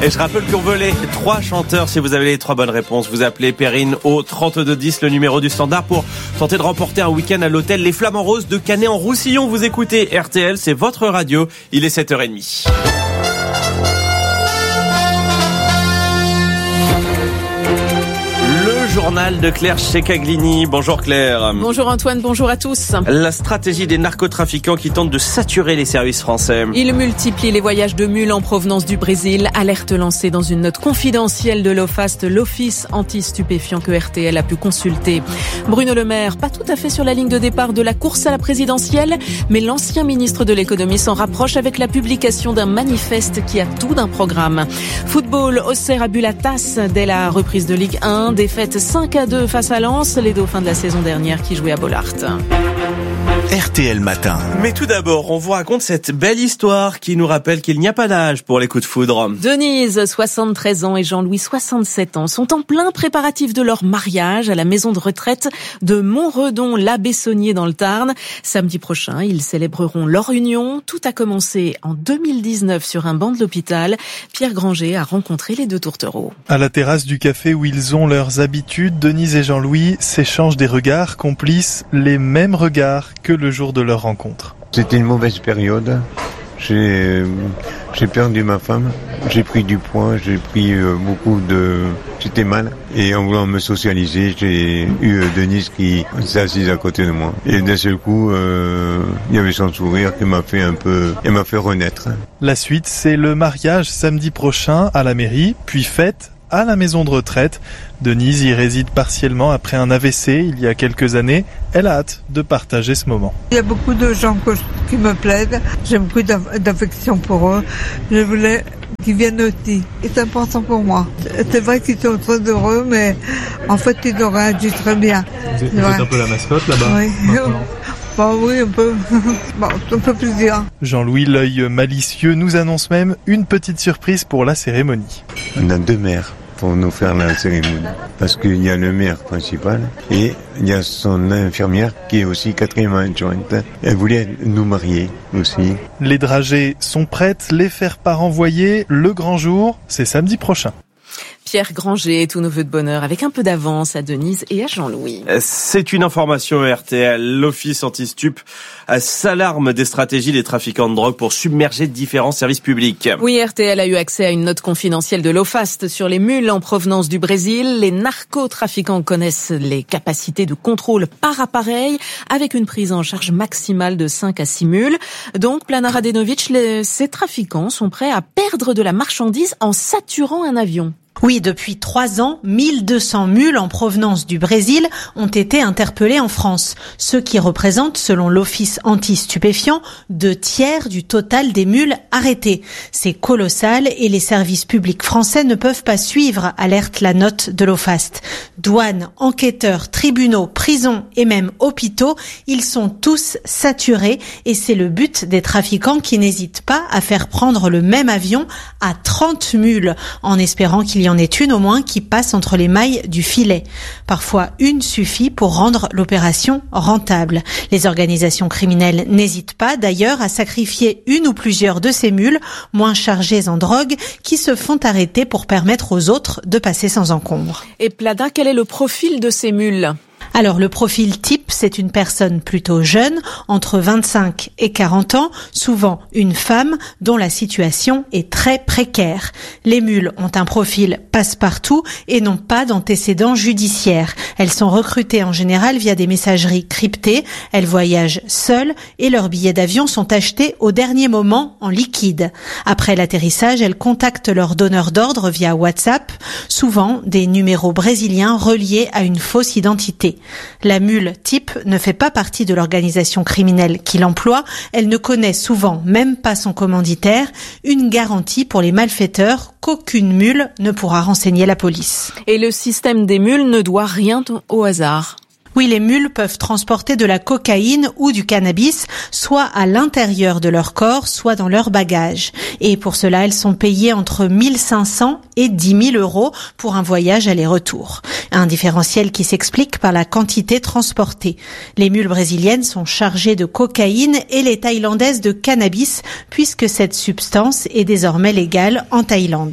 Et je rappelle qu'on veut les 3 chanteurs. Si vous avez les 3 bonnes réponses, vous appelez Perrine au 3210, le numéro du standard, pour tenter de remporter un week-end à l'hôtel Les Flamants Roses de Canet-en-Roussillon. Vous écoutez RTL, c'est votre radio. Il est 7h30. Journal de Claire Cecaglini. Bonjour Claire. Bonjour Antoine, bonjour à tous. La stratégie des narcotrafiquants qui tentent de saturer les services français. Ils multiplient les voyages de mules en provenance du Brésil. Alerte lancée dans une note confidentielle de l'OFAST, l'Office anti-stupéfiant que RTL a pu consulter. Bruno Le Maire, pas tout à fait sur la ligne de départ de la course à la présidentielle, mais l'ancien ministre de l'économie s'en rapproche avec la publication d'un manifeste qui a tout d'un programme. Football, Auxerre a bu la tasse dès la reprise de Ligue 1. Défaite 5-2 face à Lens, les Dauphins de la saison dernière qui jouaient à Bollaert. RTL Matin. Mais tout d'abord, on vous raconte cette belle histoire qui nous rappelle qu'il n'y a pas d'âge pour les coups de foudre. Denise, 73 ans, et Jean-Louis, 67 ans, sont en plein préparatif de leur mariage à la maison de retraite de Montredon-la-Bessonnier dans le Tarn. Samedi prochain, ils célébreront leur union. Tout a commencé en 2019 sur un banc de l'hôpital. Pierre Granger a rencontré les deux tourtereaux. À la terrasse du café où ils ont leurs habitudes, Denise et Jean-Louis s'échangent des regards, complices, les mêmes regards que le jour de leur rencontre. C'était une mauvaise période. J'ai perdu ma femme, j'ai pris du poids, j'ai pris j'étais mal. Et en voulant me socialiser, j'ai eu Denise qui s'est assise à côté de moi. Et d'un seul coup, il y avait son sourire qui m'a fait renaître. La suite, c'est le mariage samedi prochain à la mairie, puis fête à la maison de retraite. Denise y réside partiellement après un AVC il y a quelques années. Elle a hâte de partager ce moment. Il y a beaucoup de gens qui me plaident. J'ai beaucoup d'affection pour eux. Je voulais qu'ils viennent aussi. C'est important pour moi. C'est vrai qu'ils sont très heureux, mais en fait, ils ont réagi très bien. Vous êtes un peu la mascotte là-bas? Oui. Bah oui, un peu. Bon, ça me fait plaisir. Jean-Louis, l'œil malicieux, nous annonce même une petite surprise pour la cérémonie. On a 2 maires pour nous faire la cérémonie. Parce qu'il y a le maire principal et il y a son infirmière qui est aussi 4e adjointe. Elle voulait nous marier aussi. Les dragées sont prêtes, les faire-part envoyés. Le grand jour, c'est samedi prochain. Pierre Granger, tous nos vœux de bonheur avec un peu d'avance à Denise et à Jean-Louis. C'est une information RTL. L'Office anti-stup s'alarme des stratégies des trafiquants de drogue pour submerger différents services publics. Oui, RTL a eu accès à une note confidentielle de l'OFAST sur les mules en provenance du Brésil. Les narcotrafiquants connaissent les capacités de contrôle par appareil avec une prise en charge maximale de 5 à 6 mules. Donc, Plana Radenovic, ces trafiquants sont prêts à perdre de la marchandise en saturant un avion. Oui, depuis 3 ans, 1200 mules en provenance du Brésil ont été interpellées en France. Ce qui représente, selon l'Office anti-stupéfiant, 2/3 du total des mules arrêtées. C'est colossal et les services publics français ne peuvent pas suivre, alerte la note de l'OFAST. Douanes, enquêteurs, tribunaux, prisons et même hôpitaux, ils sont tous saturés et c'est le but des trafiquants qui n'hésitent pas à faire prendre le même avion à 30 mules en espérant qu'il y en ait une au moins qui passe entre les mailles du filet. Parfois, une suffit pour rendre l'opération rentable. Les organisations criminelles n'hésitent pas d'ailleurs à sacrifier une ou plusieurs de ces mules moins chargées en drogue qui se font arrêter pour permettre aux autres de passer sans encombre. Et Plada, quel est le profil de ces mules ? Alors le profil type, c'est une personne plutôt jeune, entre 25 et 40 ans, souvent une femme dont la situation est très précaire. Les mules ont un profil passe-partout et n'ont pas d'antécédents judiciaires. Elles sont recrutées en général via des messageries cryptées, elles voyagent seules et leurs billets d'avion sont achetés au dernier moment en liquide. Après l'atterrissage, elles contactent leurs donneurs d'ordre via WhatsApp, souvent des numéros brésiliens reliés à une fausse identité. La mule type ne fait pas partie de l'organisation criminelle qui l'emploie. Elle ne connaît souvent même pas son commanditaire. Une garantie pour les malfaiteurs qu'aucune mule ne pourra renseigner la police. Et le système des mules ne doit rien au hasard. Oui, les mules peuvent transporter de la cocaïne ou du cannabis, soit à l'intérieur de leur corps, soit dans leur bagage. Et pour cela, elles sont payées entre 1 500 et 10 000 euros pour un voyage aller-retour. Un différentiel qui s'explique par la quantité transportée. Les mules brésiliennes sont chargées de cocaïne et les thaïlandaises de cannabis, puisque cette substance est désormais légale en Thaïlande.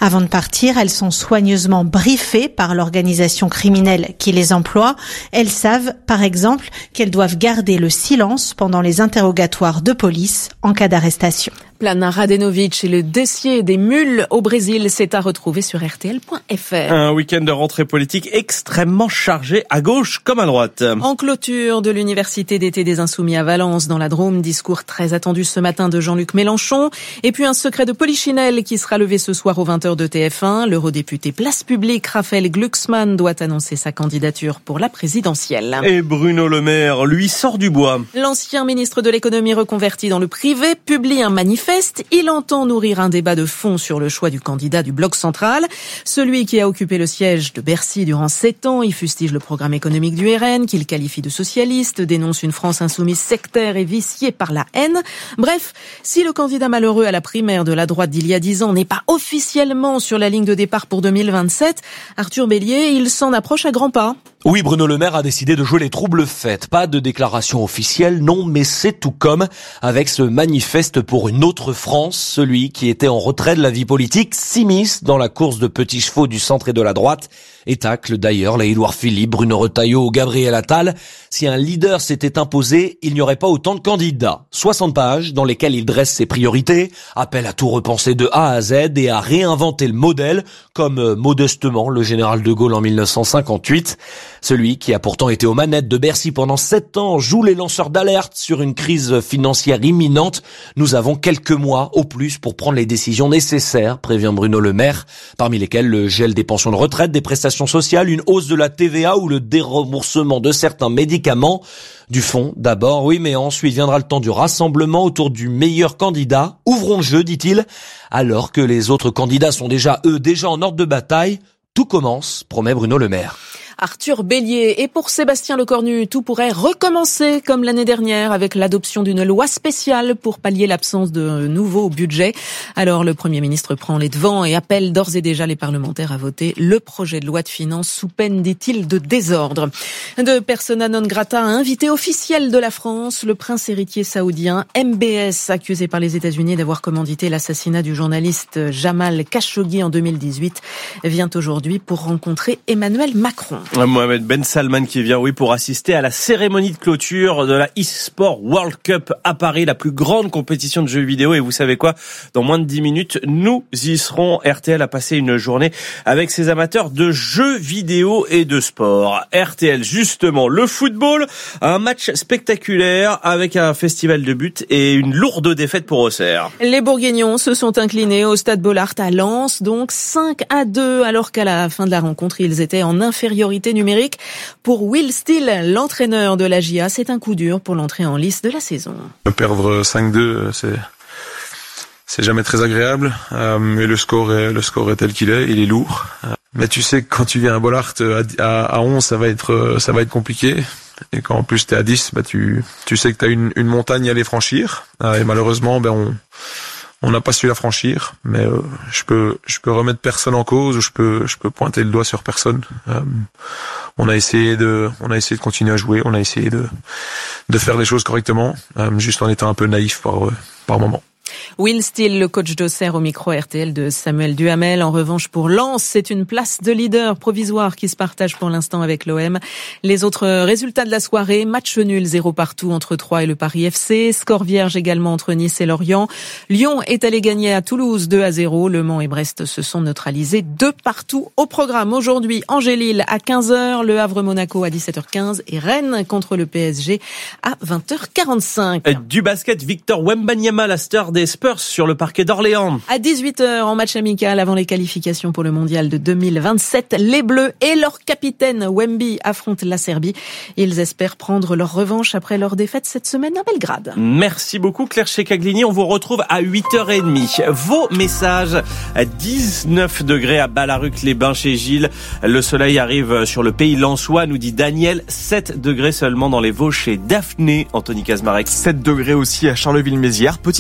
Avant de partir, elles sont soigneusement briefées par l'organisation criminelle qui les emploie. Elles savent, par exemple, qu'elles doivent garder le silence pendant les interrogatoires de police en cas d'arrestation. Plana Radenovic et le dossier des mules au Brésil, c'est à retrouver sur rtl.fr. Un week-end de rentrée politique extrêmement chargé à gauche comme à droite. En clôture de l'université d'été des Insoumis à Valence, dans la Drôme, discours très attendu ce matin de Jean-Luc Mélenchon. Et puis un secret de Polichinelle qui sera levé ce soir aux 20h de TF1. L'eurodéputé Place Publique, Raphaël Glucksmann, doit annoncer sa candidature pour la présidentielle. Et Bruno Le Maire, lui, sort du bois. L'ancien ministre de l'économie reconverti dans le privé publie un manifeste. Il entend nourrir un débat de fond sur le choix du candidat du bloc central. Celui qui a occupé le siège de Bercy durant 7 ans, il fustige le programme économique du RN, qu'il qualifie de socialiste, dénonce une France insoumise sectaire et viciée par la haine. Bref, si le candidat malheureux à la primaire de la droite d'il y a 10 ans n'est pas officiellement sur la ligne de départ pour 2027, Arthur Bélier, il s'en approche à grands pas. Oui, Bruno Le Maire a décidé de jouer les troubles faits. Pas de déclaration officielle, non, mais c'est tout comme avec ce manifeste pour une autre France. Celui qui était en retrait de la vie politique s'immisce dans la course de petits chevaux du centre et de la droite et tacle d'ailleurs les Édouard Philippe, Bruno Retailleau ou Gabriel Attal. Si un leader s'était imposé, il n'y aurait pas autant de candidats. 60 pages dans lesquelles il dresse ses priorités, appelle à tout repenser de A à Z et à réinventer le modèle, comme modestement le général de Gaulle en 1958. Celui qui a pourtant été aux manettes de Bercy pendant 7 ans joue les lanceurs d'alerte sur une crise financière imminente. Nous avons quelques mois au plus pour prendre les décisions nécessaires, prévient Bruno Le Maire, parmi lesquelles le gel des pensions de retraite, des prestations sociales, une hausse de la TVA ou le déremboursement de certains médicaments. Du fond, d'abord, oui, mais ensuite viendra le temps du rassemblement autour du meilleur candidat. Ouvrons le jeu, dit-il, alors que les autres candidats sont déjà en ordre de bataille. Tout commence, promet Bruno Le Maire. Arthur Bélier. Et pour Sébastien Lecornu, tout pourrait recommencer comme l'année dernière avec l'adoption d'une loi spéciale pour pallier l'absence de nouveaux budgets. Alors le Premier ministre prend les devants et appelle d'ores et déjà les parlementaires à voter le projet de loi de finances sous peine, dit-il, de désordre. De persona non grata, invité officiel de la France, le prince héritier saoudien MBS, accusé par les États-Unis d'avoir commandité l'assassinat du journaliste Jamal Khashoggi en 2018, vient aujourd'hui pour rencontrer Emmanuel Macron. Mohamed Ben Salman qui vient, oui, pour assister à la cérémonie de clôture de la eSport World Cup à Paris, la plus grande compétition de jeux vidéo. Et vous savez quoi? Dans moins de 10 minutes, nous y serons. RTL a passé une journée avec ses amateurs de jeux vidéo et de sport. RTL, justement, le football, un match spectaculaire avec un festival de buts et une lourde défaite pour Auxerre. Les Bourguignons se sont inclinés au Stade Bollaert à Lens, donc 5-2, alors qu'à la fin de la rencontre, ils étaient en infériorité numérique. Pour Will Steele, l'entraîneur de la GIA, c'est un coup dur pour l'entrée en lice de la saison. Perdre 5-2, c'est jamais très agréable. Mais le score est tel qu'il est, il est lourd. Mais tu sais que quand tu viens à Bollaert à 11, ça va être compliqué. Et quand en plus t'es à 10, tu sais que t'as une montagne à aller franchir. Et malheureusement, on n'a pas su la franchir, mais je peux remettre personne en cause, ou je peux pointer le doigt sur personne. On a essayé de continuer à jouer, on a essayé de faire les choses correctement, juste en étant un peu naïf par moment. Will Steele, le coach d'Auxerre, au micro RTL de Samuel Duhamel. En revanche, pour Lens, c'est une place de leader provisoire qui se partage pour l'instant avec l'OM. Les autres résultats de la soirée: match nul 0 partout entre Troyes et le Paris FC. Score vierge également entre Nice et Lorient. Lyon est allé gagner à Toulouse 2-0. Le Mans et Brest se sont neutralisés 2 partout. Au programme aujourd'hui, Angers-Lille à 15h, Le Havre-Monaco à 17h15 et Rennes contre le PSG à 20h45. Du basket, Victor Wembanyama, la star des Spurs sur le parquet d'Orléans. À 18h, en match amical avant les qualifications pour le mondial de 2027, les Bleus et leur capitaine Wemby affrontent la Serbie. Ils espèrent prendre leur revanche après leur défaite cette semaine à Belgrade. Merci beaucoup Claire Checaglini. On vous retrouve à 8h30. Vos messages à 19 degrés à Ballaruc-les-Bains chez Gilles. Le soleil arrive sur le pays lensois, nous dit Daniel. 7 degrés seulement dans les Vosges chez Daphné. Anthony Kazmarek. 7 degrés aussi à Charleville-Mézières. Petite fraîcheur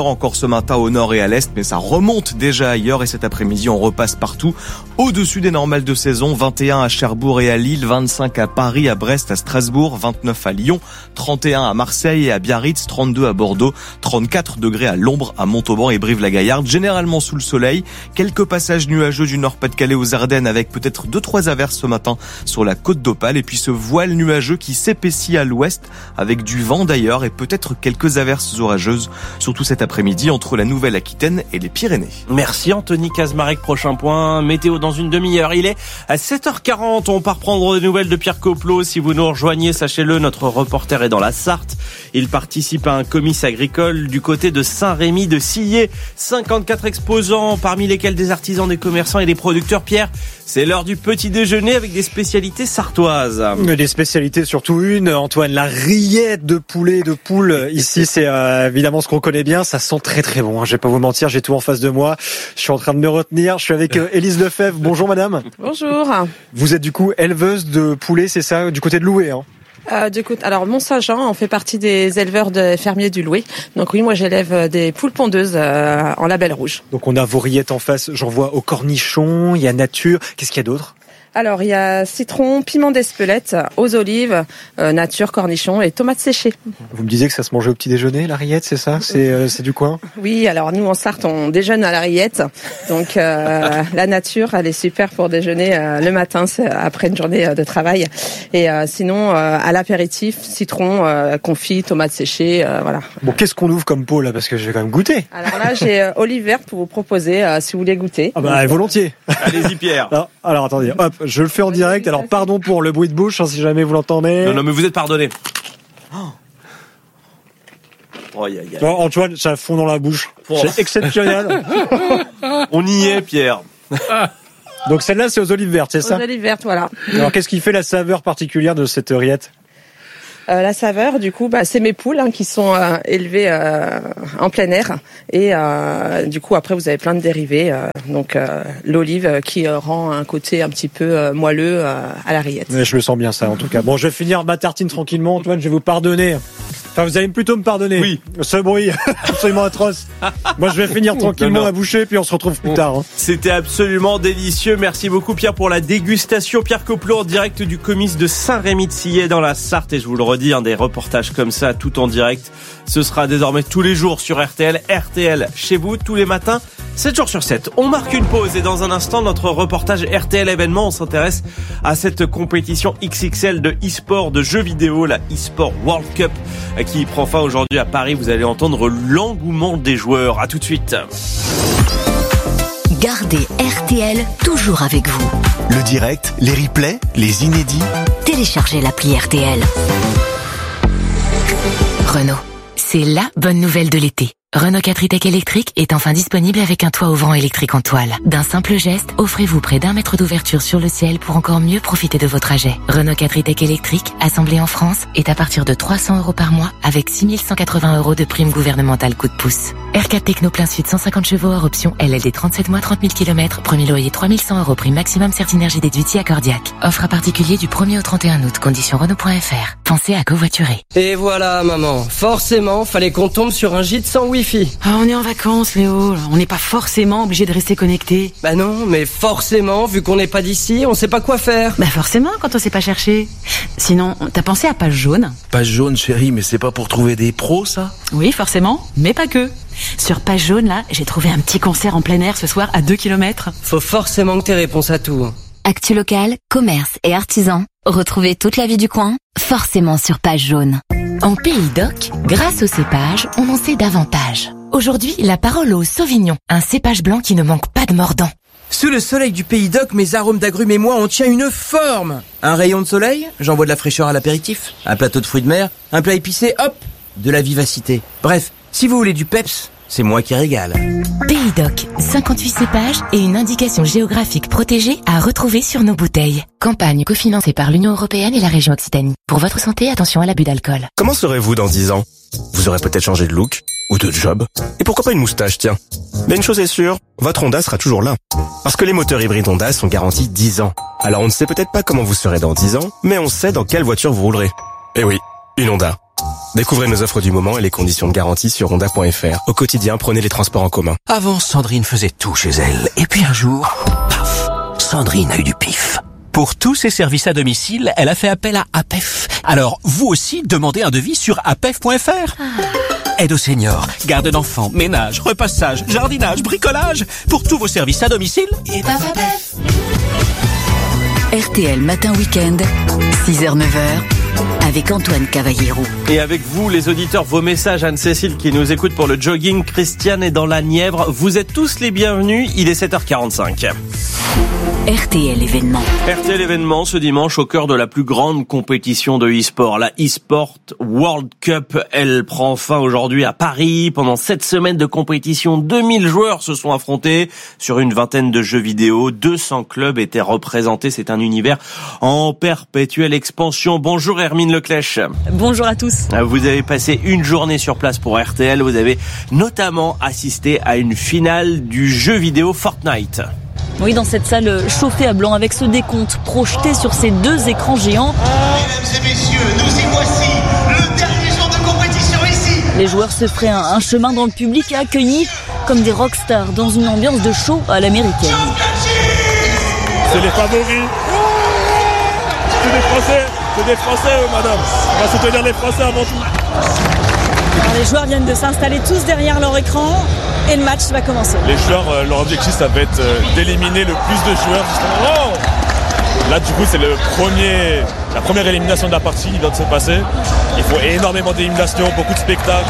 chaleur encore ce matin au nord et à l'est, mais ça remonte déjà ailleurs et cet après-midi on repasse partout au-dessus des normales de saison. 21 à Cherbourg et à Lille, 25 à Paris, à Brest, à Strasbourg, 29 à Lyon, 31 à Marseille et à Biarritz, 32 à Bordeaux, 34 degrés à l'ombre à Montauban et Brive-la-Gaillarde, généralement sous le soleil. Quelques passages nuageux du Nord-Pas-de-Calais aux Ardennes avec peut-être 2-3 averses ce matin sur la côte d'Opale et puis ce voile nuageux qui s'épaissit à l'ouest avec du vent d'ailleurs et peut-être quelques averses orageuses, surtout cet après-midi entre la Nouvelle-Aquitaine et les Pyrénées. Merci Anthony Kazmarek. Prochain point, météo dans une demi-heure. Il est à 7h40. On part prendre des nouvelles de Pierre Coplot. Si vous nous rejoignez, sachez-le, notre reporter est dans la Sarthe. Il participe à un comice agricole du côté de Saint-Rémy de Sillé. 54 exposants, parmi lesquels des artisans, des commerçants et des producteurs. Pierre, c'est l'heure du petit déjeuner avec des spécialités sartoises. Des spécialités, surtout une, Antoine, la rillette de poulet, de poule. Ici, c'est évidemment ce qu'on connaît bien. Ça sent très très bon. Je vais pas vous mentir, j'ai tout en face de moi. Je suis en train de me retenir. Je suis avec Élise Lefebvre. Bonjour madame. Bonjour. Vous êtes du coup éleveuse de poulets, c'est ça, du côté de Loué, hein? Alors Mont-Saint-Jean, on fait partie des éleveurs de fermiers du Loué. Donc oui, moi j'élève des poules pondeuses en label rouge. Donc on a vos rillettes en face, j'en vois au cornichon, il y a nature. Qu'est-ce qu'il y a d'autre? Alors il y a citron, piment d'Espelette, aux olives, nature, cornichons et tomates séchées. Vous me disiez que ça se mangeait au petit déjeuner, la rillette, c'est ça? C'est du coin? Oui, alors nous en Sarthe on déjeune à la rillette. Donc la nature, elle est super pour déjeuner le matin après une journée de travail. Et sinon à l'apéritif, citron, confit, tomates séchées, voilà. Bon, qu'est-ce qu'on ouvre comme pot là, parce que je vais quand même goûter. Alors là j'ai olive verte pour vous proposer si vous voulez goûter. Ah bah volontiers. Allez-y Pierre. Alors attendez, hop. Je le fais en direct, alors pardon pour le bruit de bouche, si jamais vous l'entendez. Non, mais vous êtes pardonné. Antoine, ça fond dans la bouche. C'est exceptionnel. On y est, Pierre. Donc celle-là, c'est aux olives vertes, c'est ça? Aux olives vertes, voilà. Alors qu'est-ce qui fait la saveur particulière de cette rillette? La saveur, du coup, c'est mes poules qui sont élevées en plein air. Et du coup, après, vous avez plein de dérivés. Donc, l'olive qui rend un côté un petit peu moelleux à la rillette. Mais je le sens bien, ça, en tout cas. Bon, je vais finir ma tartine tranquillement. Antoine, je vais vous pardonner. Enfin, vous allez plutôt me pardonner. Oui. Ce bruit absolument atroce. Moi, je vais finir tranquillement à boucher, puis on se retrouve plus tard. C'était absolument délicieux. Merci beaucoup, Pierre, pour la dégustation. Pierre Coplot en direct du comice de Saint-Rémy de Sillé dans la Sarthe. Et je vous le redis, des reportages comme ça, tout en direct. Ce sera désormais tous les jours sur RTL. RTL chez vous, tous les matins, 7 jours sur 7. On marque une pause et dans un instant, notre reportage RTL événement, on s'intéresse à cette compétition XXL de e-sport, de jeux vidéo, la e-sport World Cup, qui prend fin aujourd'hui à Paris. Vous allez entendre l'engouement des joueurs. À tout de suite. Gardez RTL toujours avec vous. Le direct, les replays, les inédits. Téléchargez l'appli RTL. Renault, c'est la bonne nouvelle de l'été. Renault 4 e-Tech électrique est enfin disponible avec un toit ouvrant électrique en toile. D'un simple geste, offrez-vous près d'1 mètre d'ouverture sur le ciel pour encore mieux profiter de vos trajets. Renault 4 e-Tech électrique, assemblé en France, est à partir de 300 € par mois avec 6 180 € de prime gouvernementale coup de pouce. R4 Techno plein sud 150 chevaux hors option, LLD 37 mois 30 000 km, premier loyer 3 100 € prime maximum Certinergie déduit à Cordiac. Offre à particulier du 1er au 31 août, conditions Renault.fr. Pensez à covoiturer. Et voilà maman, forcément fallait qu'on tombe sur un gîte sans wifi. Ah, on est en vacances, Léo. On n'est pas forcément obligé de rester connecté. Bah non, mais forcément, vu qu'on n'est pas d'ici, on sait pas quoi faire. Bah forcément, quand on sait pas chercher. Sinon, t'as pensé à Page Jaune? Page Jaune, chérie, mais c'est pas pour trouver des pros, ça? Oui, forcément, mais pas que. Sur Page Jaune, là, j'ai trouvé un petit concert en plein air ce soir à 2 km. Faut forcément que t'aies réponse à tout. Actu local, commerce et artisans. Retrouvez toute la vie du coin, forcément sur Page Jaune. En Pays d'Oc, grâce au cépage, on en sait davantage. Aujourd'hui, la parole au Sauvignon, un cépage blanc qui ne manque pas de mordant. Sous le soleil du Pays d'Oc, mes arômes d'agrumes et moi, on tient une forme. Un rayon de soleil, j'envoie de la fraîcheur à l'apéritif. Un plateau de fruits de mer, un plat épicé, hop, de la vivacité. Bref, si vous voulez du peps, c'est moi qui régale. Pays d'Oc, 58 cépages et une indication géographique protégée à retrouver sur nos bouteilles. Campagne cofinancée par l'Union européenne et la région Occitanie. Pour votre santé, attention à l'abus d'alcool. Comment serez-vous dans 10 ans? Vous aurez peut-être changé de look ou de job. Et pourquoi pas une moustache, tiens. Mais une chose est sûre, votre Honda sera toujours là. Parce que les moteurs hybrides Honda sont garantis 10 ans. Alors on ne sait peut-être pas comment vous serez dans 10 ans, mais on sait dans quelle voiture vous roulerez. Eh oui, une Honda. Découvrez nos offres du moment et les conditions de garantie sur honda.fr. Au quotidien, prenez les transports en commun. Avant, Sandrine faisait tout chez elle. Et puis un jour, paf, Sandrine a eu du pif. Pour tous ses services à domicile, elle a fait appel à APEF. Alors, vous aussi, demandez un devis sur apef.fr. Aide aux seniors, garde d'enfants, ménage, repassage, jardinage, bricolage. Pour tous vos services à domicile, et APEF. RTL Matin Week-end, 6h-9h, avec Antoine Cavallero. Et avec vous, les auditeurs, vos messages, Anne-Cécile qui nous écoute pour le jogging, Christiane est dans la Nièvre. Vous êtes tous les bienvenus, il est 7h45. RTL événement. RTL événement ce dimanche au cœur de la plus grande compétition de e-sport, la e-sport World Cup. Elle prend fin aujourd'hui à Paris. Pendant 7 semaines de compétition, 2000 joueurs se sont affrontés sur une vingtaine de jeux vidéo. 200 clubs étaient représentés. C'est un univers en perpétuelle expansion. Bonjour Hermine Leclèche. Bonjour à tous. Vous avez passé une journée sur place pour RTL. Vous avez notamment assisté à une finale du jeu vidéo Fortnite. Oui, dans cette salle chauffée à blanc avec ce décompte projeté sur ces 2 écrans géants. Mesdames et messieurs, nous y voici, le dernier jour de compétition ici. Les joueurs se feraient un chemin dans le public et accueillis comme des rockstars dans une ambiance de show à l'américaine. C'est les favoris. C'est des Français, madame. On va soutenir les Français avant tout. Alors, les joueurs viennent de s'installer tous derrière leur écran et le match va commencer. Les joueurs, leur objectif, ça va être d'éliminer le plus de joueurs. Oh, là, du coup, c'est la première élimination de la partie qui vient de se passer. Il faut énormément d'éliminations, beaucoup de spectacles.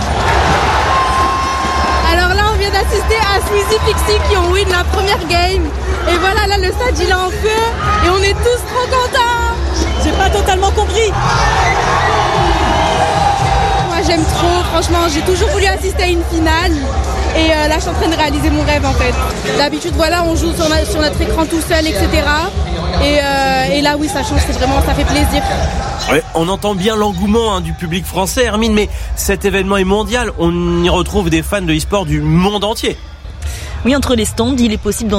Alors là, on vient d'assister à Squeezie Pixie qui ont win la première game. Et voilà, là, le stade, il est en feu et on est tous trop contents. J'ai pas totalement compris. Moi, j'aime trop. Franchement, j'ai toujours voulu assister à une finale. Et là, je suis en train de réaliser mon rêve, en fait. D'habitude, voilà, on joue sur notre écran tout seul, etc. Et là, oui, ça change, ça fait plaisir. Ouais, on entend bien l'engouement du public français, Hermine, mais cet événement est mondial. On y retrouve des fans de e-sport du monde entier. Oui, entre les stands, il est possible